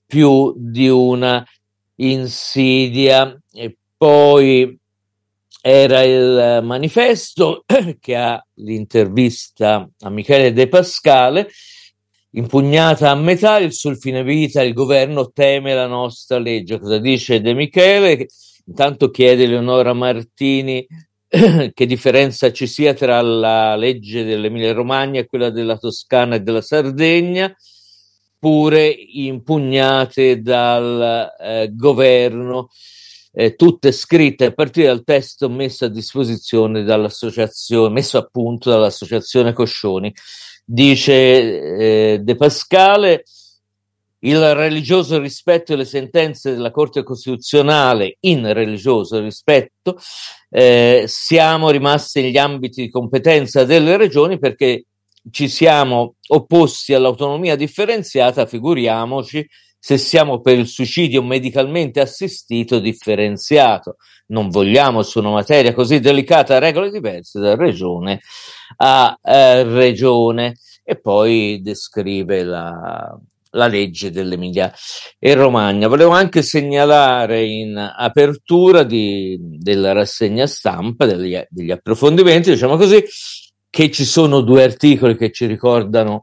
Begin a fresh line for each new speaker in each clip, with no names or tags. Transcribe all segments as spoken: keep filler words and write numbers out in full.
più di una insidia. E poi era il Manifesto, che ha l'intervista a Michele De Pascale, impugnata a metà, il sul fine vita, il governo teme la nostra legge. Cosa dice De Michele? Intanto chiede Eleonora Martini che differenza ci sia tra la legge dell'Emilia Romagna e quella della Toscana e della Sardegna, pure impugnate dal eh, governo, eh, tutte scritte a partire dal testo messo a disposizione dall'associazione, messo a punto dall'associazione Coscioni. Dice eh, De Pascale: il religioso rispetto delle sentenze della Corte Costituzionale, in religioso rispetto, eh, siamo rimasti negli ambiti di competenza delle regioni perché ci siamo opposti all'autonomia differenziata, figuriamoci se siamo per il suicidio medicalmente assistito differenziato. Non vogliamo su una materia così delicata regole diverse da regione a eh, regione. E poi descrive la, la legge dell'Emilia e Romagna. Volevo anche segnalare in apertura di, della rassegna stampa, degli, degli approfondimenti, diciamo così, che ci sono due articoli che ci ricordano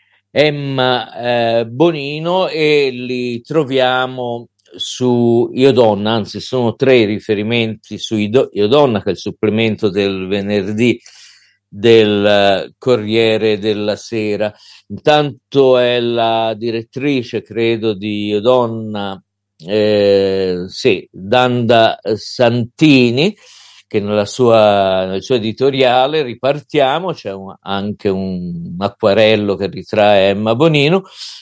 Emma eh, Bonino, e li troviamo su Io Donna, anzi sono tre riferimenti su Io Donna, che è il supplemento del venerdì del Corriere della Sera. Intanto è la direttrice, credo, di Io Donna, eh, sì, Danda Santini, che nella sua, nel suo editoriale Ripartiamo c'è un, anche un acquarello che ritrae Emma Bonino,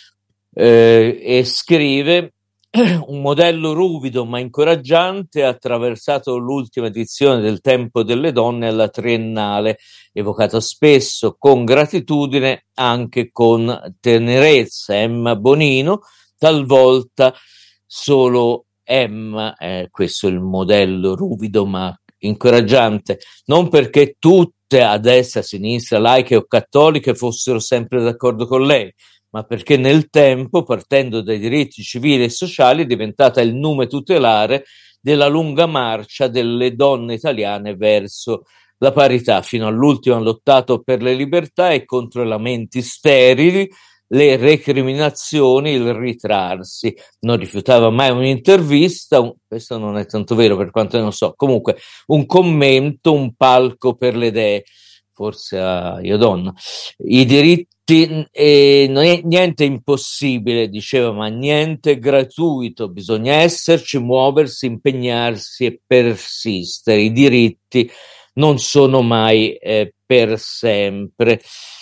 eh, e scrive: un modello ruvido ma incoraggiante ha attraversato l'ultima edizione del Tempo delle Donne alla Triennale, evocato spesso con gratitudine, anche con tenerezza. Emma Bonino, talvolta solo Emma, eh, questo è il modello ruvido ma incoraggiante, non perché tutte a destra, a sinistra, laiche o cattoliche fossero sempre d'accordo con lei, ma perché nel tempo, partendo dai diritti civili e sociali, è diventata il nume tutelare della lunga marcia delle donne italiane verso la parità. Fino all'ultimo ha lottato per le libertà e contro i lamenti sterili, le recriminazioni, il ritrarsi. Non rifiutava mai un'intervista, un, questo non è tanto vero per quanto ne so, comunque un commento, un palco per le idee, forse a Io Donna. I diritti, eh, non è niente impossibile, diceva, ma niente gratuito, bisogna esserci, muoversi, impegnarsi e persistere. I diritti non sono mai eh, per sempre.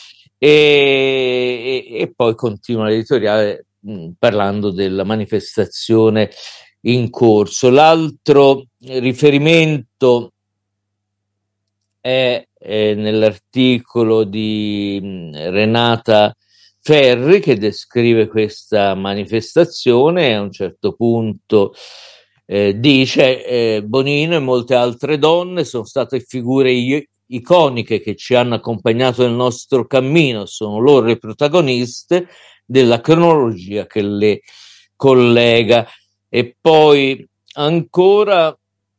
E, e, e poi continua l'editoriale mh, parlando della manifestazione in corso. L'altro riferimento è eh, nell'articolo di mh, Renata Ferri, che descrive questa manifestazione e a un certo punto eh, dice eh, Bonino e molte altre donne sono state figure i- iconiche che ci hanno accompagnato nel nostro cammino, sono loro le protagoniste della cronologia che le collega. E poi ancora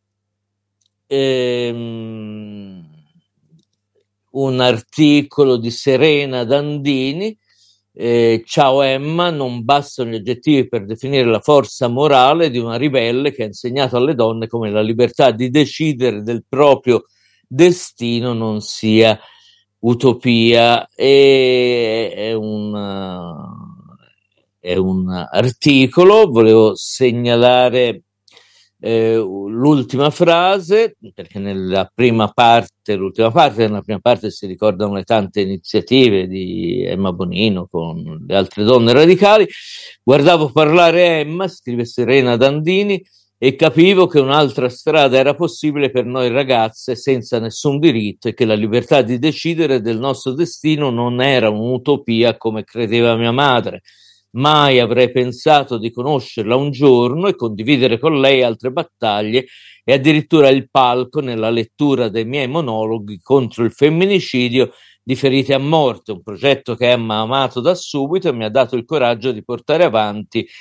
ehm, un articolo di Serena Dandini, eh, ciao Emma, non bastano gli aggettivi per definire la forza morale di una ribelle che ha insegnato alle donne come la libertà di decidere del proprio destino non sia utopia. E è un, è un articolo, volevo segnalare eh, l'ultima frase, perché nella prima parte, l'ultima parte, nella prima parte si ricordano le tante iniziative di Emma Bonino con le altre donne radicali. Guardavo parlare Emma, scrive Serena Dandini, e capivo che un'altra strada era possibile per noi ragazze senza nessun diritto e che la libertà di decidere del nostro destino non era un'utopia come credeva mia madre. Mai avrei pensato di conoscerla un giorno e condividere con lei altre battaglie e addirittura il palco nella lettura dei miei monologhi contro il femminicidio di Ferite a morte, un progetto che Emma ha amato da subito e mi ha dato il coraggio di portare avanti